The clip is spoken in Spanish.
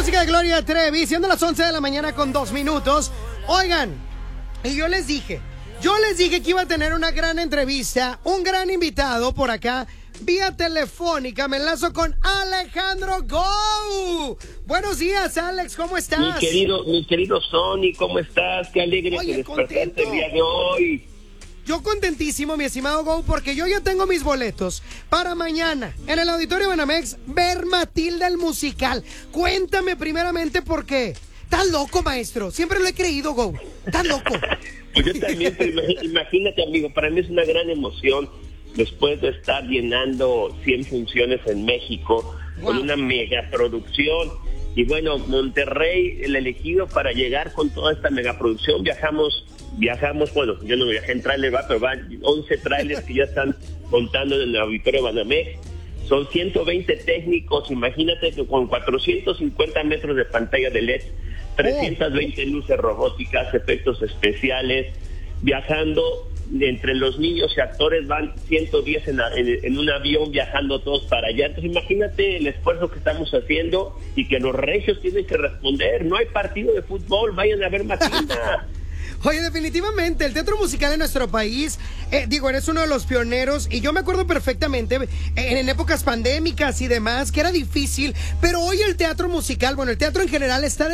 música de Gloria Trevi, siendo las 11 de la mañana con 2 minutos. Oigan, y yo les dije que iba a tener una gran entrevista, un gran invitado por acá, vía telefónica. Me enlazo con Alejandro Gou. Buenos días, Alex, ¿cómo estás? Mi querido Sony, ¿cómo estás? Qué alegre que despertaste el día de hoy. Yo contentísimo, mi estimado Gou, porque yo ya tengo mis boletos para mañana en el Auditorio Banamex ver Matilda el musical. Cuéntame primeramente por qué. ¿Estás loco, maestro? Siempre lo he creído, Gou. ¿Estás loco? Pues yo también, imagínate, amigo, para mí es una gran emoción después de estar llenando 100 funciones en México, con una megaproducción. Y bueno, Monterrey, el elegido para llegar con toda esta megaproducción. Viajamos, bueno, yo no viajé en tráiler, pero van 11 trailers que ya están montando en el Auditorio Banamex. Son 120 técnicos, imagínate que con 450 metros de pantalla de LED, 320 luces robóticas, efectos especiales, viajando entre los niños y actores, van 110 en un avión viajando todos para allá. Entonces imagínate el esfuerzo que estamos haciendo y que los regios tienen que responder. No hay partido de fútbol, vayan a ver Matilda. Oye, definitivamente, el teatro musical en nuestro país, eres uno de los pioneros, y yo me acuerdo perfectamente en épocas pandémicas y demás, que era difícil, pero hoy el teatro musical, bueno, el teatro en general está